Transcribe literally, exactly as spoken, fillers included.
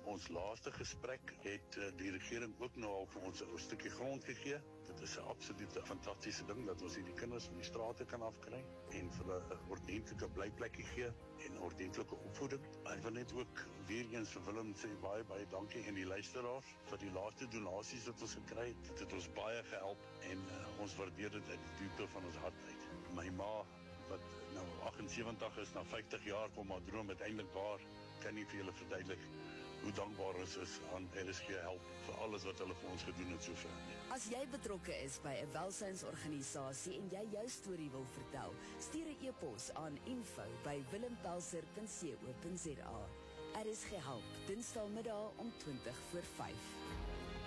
ons laaste gesprek het uh, die regering ook nou al vir ons 'n stukkie grond gegee. Dit is 'n absolute fantastiese ding dat ons hierdie kinders van die strate kan afkry en vir hulle 'n ordentlike blyplekkie gee en 'n ordentlike opvoeding. Ek wil net ook weer eens vir Willem sê baie baie dankie en die luisteraars vir die laaste donasies wat ons gekry het. Dit het ons baie gehelp en uh, ons waardeer dit uit die diepte van ons hart uit. My ma wat nou agt en sewentig is, na vyftig jaar kom haar droom uiteindelik waar, kan nie vir julle verduidelik hoe dankbaar ons is aan R S G Help vir alles wat hulle vir ons gedoen het sover. As jy betrokke is by 'n welsynsorganisasie en jy jou storie wil vertel, stuur 'n e-pos aan info by willempelser punt co punt za. R S G Help, Dinsdagmiddag om twintig voor vyf.